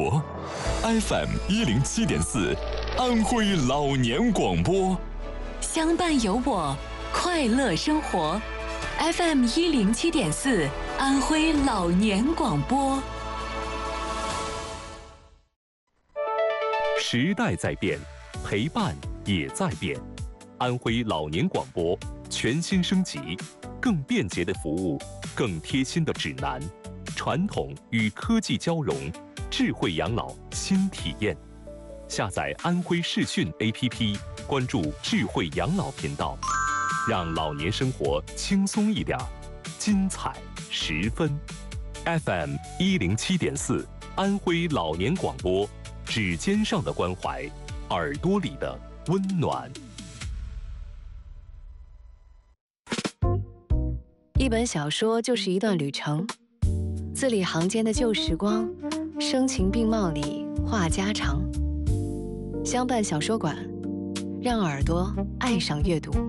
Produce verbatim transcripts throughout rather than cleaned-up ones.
播 ，F M 一零七点四，安徽老年广播， 相伴有我，快乐生活。F M 一零七点四，安徽老年广播。 时代在变，陪伴也在变。安徽老年广播全新升级，更便捷的服务，更贴心的指南，传统与科技交融，智慧养老新体验。下载安徽视讯 A P P， 关注智慧养老频道，让老年生活轻松一点，精彩十分。F M 一零七点四，安徽老年广播，指尖上的关怀，耳朵里的温暖。 一本小说就是一段旅程，字里行间的旧时光，声情并茂里话家常。相伴小说馆，让耳朵爱上阅读。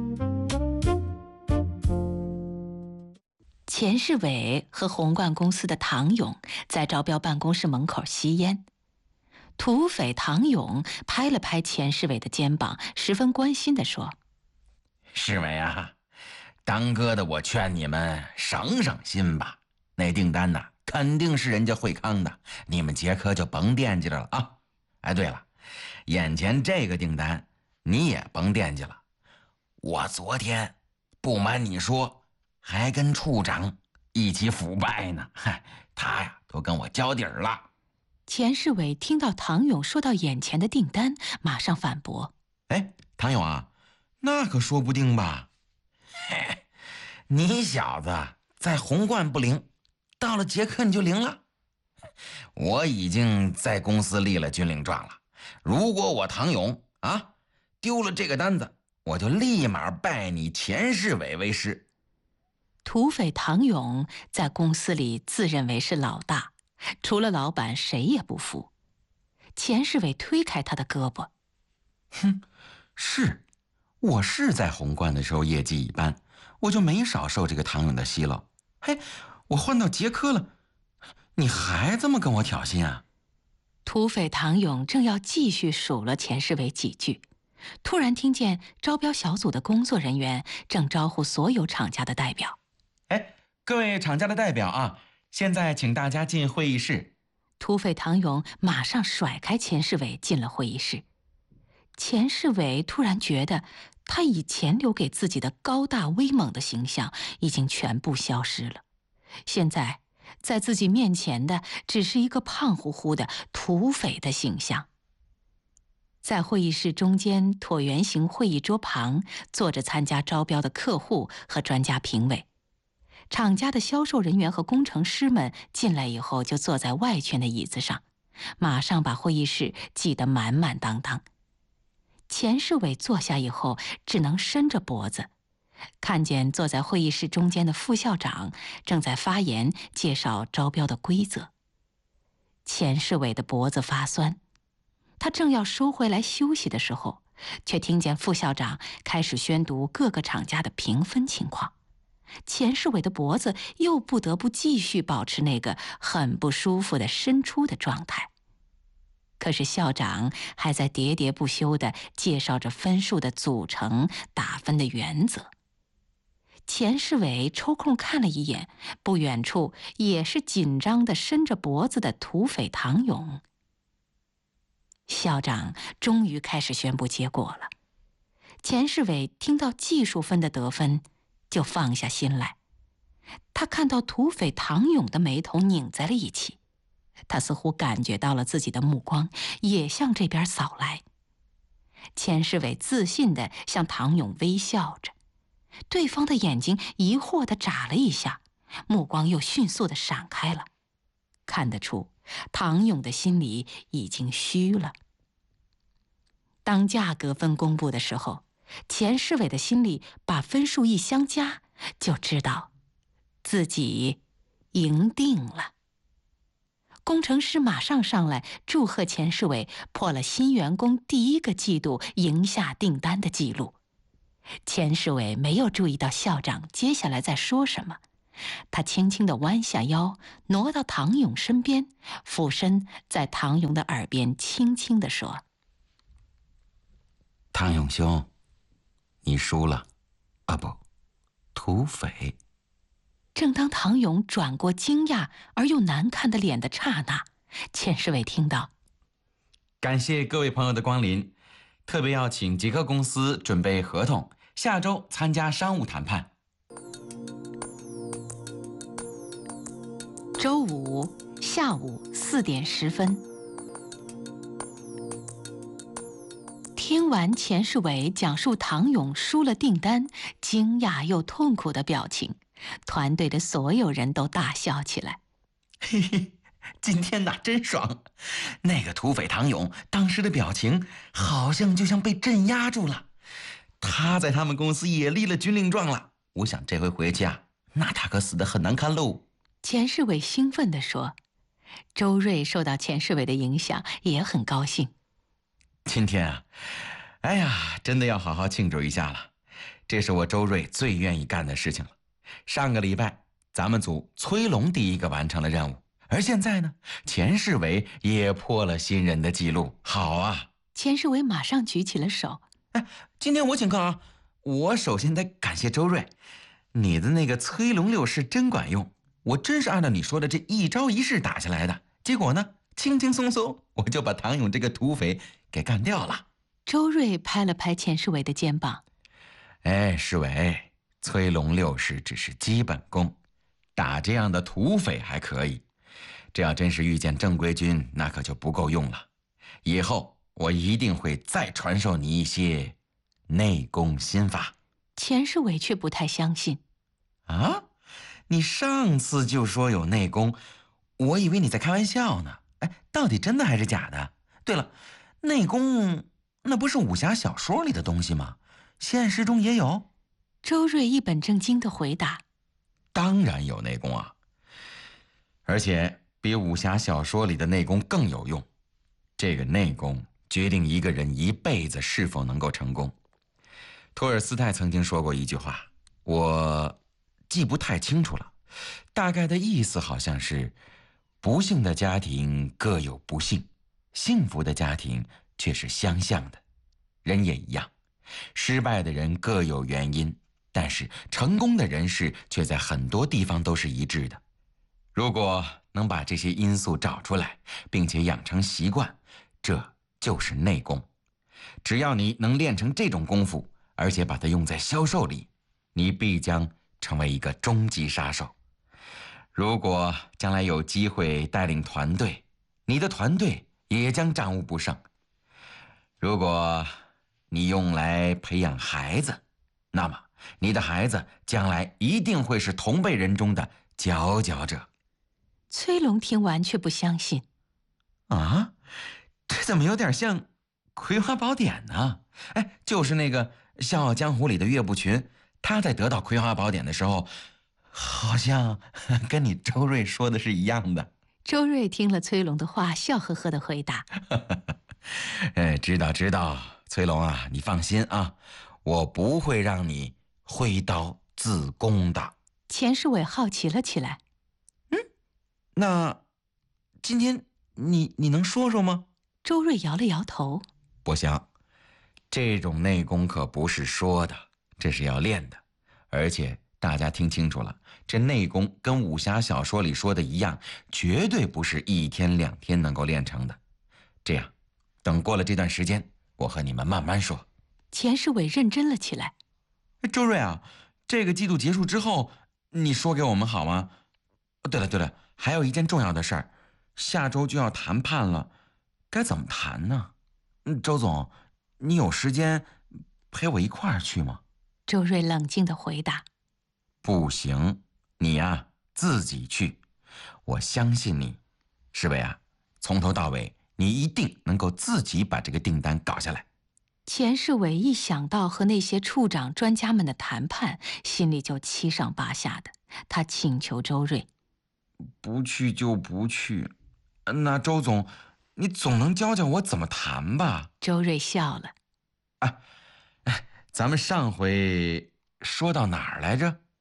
钱世伟和红冠公司的唐勇在招标办公室门口吸烟，土匪唐勇拍了拍钱世伟的肩膀，十分关心地说：“ 世伟啊，当哥的我劝你们省省心吧，那订单呢肯定是人家惠康的，你们捷科就甭惦记着了啊。哎，对了，眼前这个订单你也甭惦记了，我昨天不瞒你说，还跟处长一起腐败呢，嗨，他呀都跟我交底儿了。” 钱世伟听到唐勇说到眼前的订单，马上反驳：“ 哎，唐勇啊，那可说不定吧？嘿，你小子在红冠不灵，到了捷克你就灵了。我已经在公司立了军令状了，如果我唐勇啊丢了这个单子，我就立马拜你钱世伟为师。” 土匪唐勇在公司里自认为是老大，除了老板谁也不服。钱世伟推开他的胳膊：“ 哼，是，我是在红冠的时候业绩一般，我就没少受这个唐勇的奚落。嘿，我换到捷科了，你还这么跟我挑衅啊？” 土匪唐勇正要继续数落钱世伟几句，突然听见招标小组的工作人员正招呼所有厂家的代表：“ 哎，各位厂家的代表啊，现在请大家进会议室。” 土匪唐勇马上甩开钱世伟进了会议室。钱世伟突然觉得，他以前留给自己的高大威猛的形象已经全部消失了，现在在自己面前的只是一个胖乎乎的土匪的形象。在会议室中间椭圆形会议桌旁，坐着参加招标的客户和专家评委。厂家的销售人员和工程师们进来以后，就坐在外圈的椅子上，马上把会议室挤得满满当当。钱世伟坐下以后，只能伸着脖子，看见坐在会议室中间的副校长正在发言介绍招标的规则。钱世伟的脖子发酸，他正要收回来休息的时候，却听见副校长开始宣读各个厂家的评分情况。钱世伟的脖子又不得不继续保持那个很不舒服的伸出的状态。可是校长还在喋喋不休地介绍着分数的组成、打分的原则。钱世伟抽空看了一眼，不远处也是紧张地伸着脖子的土匪唐勇。校长终于开始宣布结果了。钱世伟听到技术分的得分，就放下心来。他看到土匪唐勇的眉头拧在了一起，他似乎感觉到了自己的目光也向这边扫来。钱世伟自信地向唐勇微笑着，对方的眼睛疑惑地眨了一下，目光又迅速地闪开了。看得出，唐勇的心里已经虚了。当价格分公布的时候，钱世伟的心里把分数一相加，就知道自己赢定了。工程师马上上来祝贺钱世伟破了新员工第一个季度赢下订单的记录。钱世伟没有注意到校长接下来在说什么， 他轻轻地弯下腰，挪到唐勇身边，俯身在唐勇的耳边轻轻地说：“ 唐勇兄，你输了，啊不，土匪。” 正当唐勇转过惊讶而又难看的脸的刹那，钱世伟听到：“ 感谢各位朋友的光临，特别要请极客公司准备合同，下周参加商务谈判。” 周五下午四点十分，听完钱世伟讲述唐勇输了订单，惊讶又痛苦的表情，团队的所有人都大笑起来。 嘿嘿，今天呐真爽！那个土匪唐勇当时的表情，好像就像被镇压住了。他在他们公司也立了军令状了。我想这回回去啊，那他可死得很难看喽。 钱世伟兴奋地说。周瑞受到钱世伟的影响，也很高兴。 今天啊，哎呀，真的要好好庆祝一下了。这是我周瑞最愿意干的事情了。上个礼拜，咱们组崔龙第一个完成了任务，而现在呢，钱世伟也破了新人的记录。好啊！ 钱世伟马上举起了手。 哎，今天我请客啊！我首先得感谢周瑞，你的那个崔龙六式真管用。我真是按照你说的这一招一式打下来的，结果呢，轻轻松松我就把唐勇这个土匪给干掉了。 周瑞拍了拍钱世伟的肩膀。 哎，世伟，崔龙六式只是基本功，打这样的土匪还可以，这要真是遇见正规军，那可就不够用了。以后我一定会再传授你一些内功心法。 钱世伟却不太相信。 啊？你上次就说有内功，我以为你在开玩笑呢。哎，到底真的还是假的？对了，内功那不是武侠小说里的东西吗？现实中也有？ 周瑞一本正经地回答：“ 当然有内功啊，而且比武侠小说里的内功更有用。这个内功决定一个人一辈子是否能够成功。托尔斯泰曾经说过一句话，我记不太清楚了，大概的意思好像是：不幸的家庭各有不幸，幸福的家庭却是相像的。人也一样，失败的人各有原因，但是成功的人士却在很多地方都是一致的。如果能把这些因素找出来，并且养成习惯，这就是内功。只要你能练成这种功夫，而且把它用在销售里，你必将成为一个终极杀手。如果将来有机会带领团队，你的团队也将战无不胜。如果你用来培养孩子，那么你的孩子将来一定会是同辈人中的佼佼者。 崔龙听完却不相信。 啊，这怎么有点像《葵花宝典》呢？哎，就是那个《笑傲江湖》里的岳不群，他在得到葵花宝典的时候，好像跟你周瑞说的是一样的。 周瑞听了崔龙的话，笑呵呵地回答：“ 哎，知道知道，崔龙啊，你放心啊，我不会让你挥刀自宫的。” 钱世伟好奇了起来：“ 嗯，那今天你你能说说吗？” 周瑞摇了摇头：“ 不行，这种内功可不是说的，这是要练的。而且大家听清楚了，这内功跟武侠小说里说的一样，绝对不是一天两天能够练成的。这样，等过了这段时间，我和你们慢慢说。” 钱世伟认真了起来：“ 周瑞啊，这个季度结束之后，你说给我们好吗？对了对了，还有一件重要的事儿，下周就要谈判了，该怎么谈呢？周总，你有时间陪我一块儿去吗？” 周瑞冷静地回答：“ 不行，你呀自己去，我相信你，世伟啊，从头到尾你一定能够自己把这个订单搞下来。” 钱世伟一想到和那些处长专家们的谈判，心里就七上八下的。他请求周瑞：“ 不去就不去，那周总，你总能教教我怎么谈吧？” 周瑞笑了：“ 啊，咱们上回说到哪儿来着？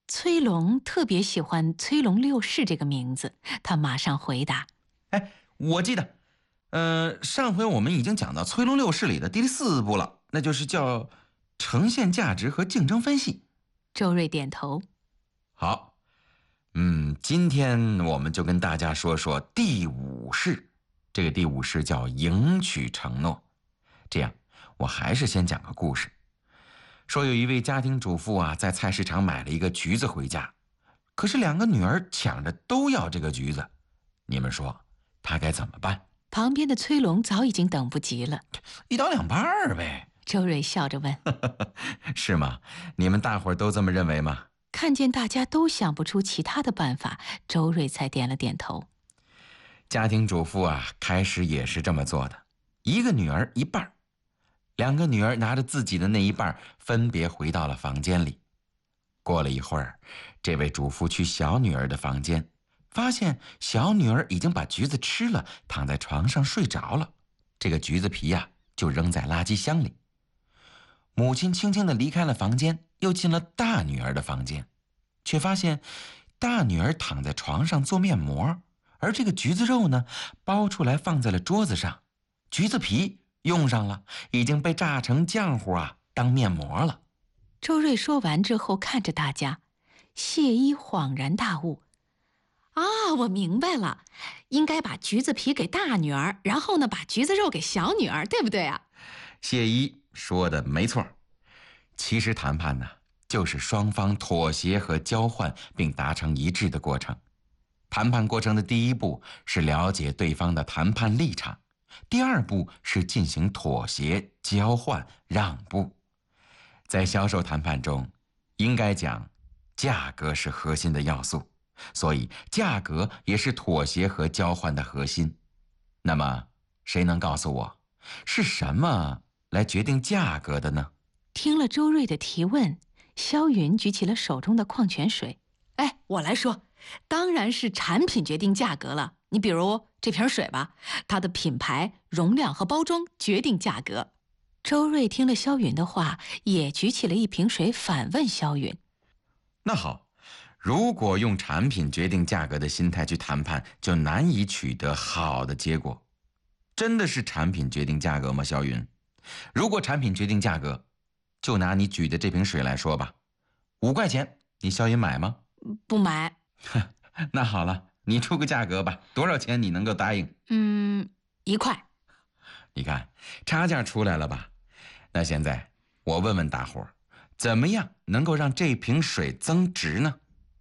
崔龙特别喜欢崔龙六世这个名字，他马上回答： 哎，我记得，呃，上回我们已经讲到崔龙六世里的第四部了，那就是叫呈现价值和竞争分析。 周瑞点头。 好，嗯，今天我们就跟大家说说第五式。这个第五式叫迎娶承诺。这样，我还是先讲个故事。说有一位家庭主妇啊，在菜市场买了一个橘子回家，可是两个女儿抢着都要这个橘子，你们说她该怎么办？ 旁边的崔龙早已经等不及了， 一刀两半儿呗。 周瑞笑着问： 是吗？你们大伙儿都这么认为吗？ 看见大家都想不出其他的办法，周瑞才点了点头。 家庭主妇啊，开始也是这么做的，一个女儿一半，两个女儿拿着自己的那一半，分别回到了房间里。过了一会儿，这位主妇去小女儿的房间，发现小女儿已经把橘子吃了，躺在床上睡着了，这个橘子皮呀、啊、就扔在垃圾箱里。母亲轻轻地离开了房间，又进了大女儿的房间，却发现大女儿躺在床上做面膜，而这个橘子肉呢，剥出来放在了桌子上，橘子皮用上了，已经被榨成浆糊啊，当面膜了。 周瑞说完之后，看着大家，谢一恍然大悟：啊，我明白了，应该把橘子皮给大女儿，然后呢，把橘子肉给小女儿，对不对啊？ 谢一说的没错，其实谈判呢，就是双方妥协和交换并达成一致的过程。谈判过程的第一步是了解对方的谈判立场，第二步是进行妥协、交换、让步。在销售谈判中，应该讲价格是核心的要素，所以价格也是妥协和交换的核心。那么，谁能告诉我，是什么来决定价格的呢？ 听了周瑞的提问，萧云举起了手中的矿泉水。哎，我来说，当然是产品决定价格了。你比如这瓶水吧，它的品牌、容量和包装决定价格。周瑞听了萧云的话，也举起了一瓶水，反问萧云： 那好，如果用产品决定价格的心态去谈判，就难以取得好的结果。真的是产品决定价格吗，萧云？如果产品决定价格，就拿你举的这瓶水来说吧，五块钱，你萧云买吗？ 不买。 那好了，你出个价格吧，多少钱你能够答应？ 嗯，一块。 你看，差价出来了吧？那现在我问问大伙儿，怎么样能够让这瓶水增值呢？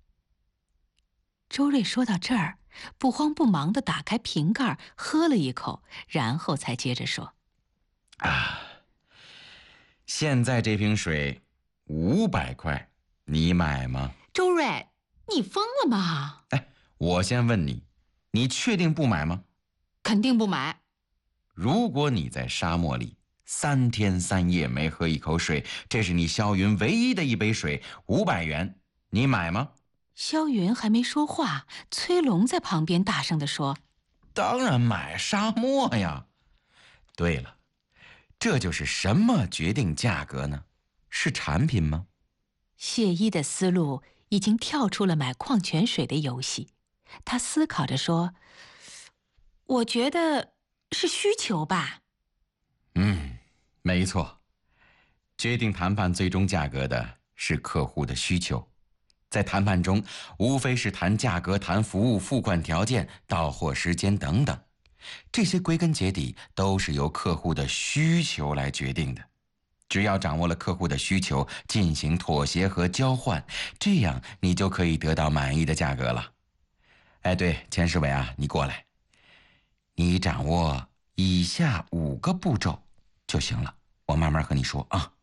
周瑞说到这儿，不慌不忙地打开瓶盖，喝了一口，然后才接着说： 啊，现在这瓶水五百块，你买吗？ 周瑞，你疯了吗？ 哎，我先问你，你确定不买吗？ 肯定不买。 如果你在沙漠里三天三夜没喝一口水，这是你萧云唯一的一杯水，五百元，你买吗？ 萧云还没说话，崔龙在旁边大声地说： 当然买，沙漠呀。对了，这就是什么决定价格呢？是产品吗？ 谢一的思路已经跳出了买矿泉水的游戏，他思考着说：我觉得是需求吧。 嗯，没错，决定谈判最终价格的是客户的需求。在谈判中，无非是谈价格、谈服务、付款条件、到货时间等等，这些归根结底都是由客户的需求来决定的。只要掌握了客户的需求，进行妥协和交换，这样你就可以得到满意的价格了。哎，对，钱世伟啊，你过来，你掌握以下五个步骤就行了，我慢慢和你说啊。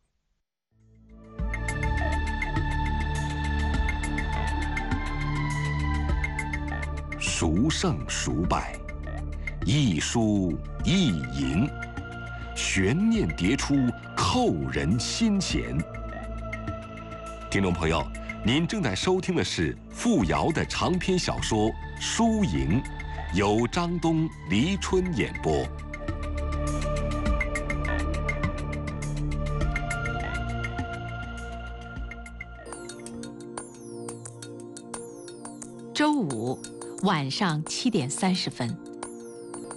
孰胜孰败，一输一赢，悬念迭出，扣人心弦。听众朋友，您正在收听的是付瑶的长篇小说《输赢》，由张东、黎春演播。 周五晚上七点三十分。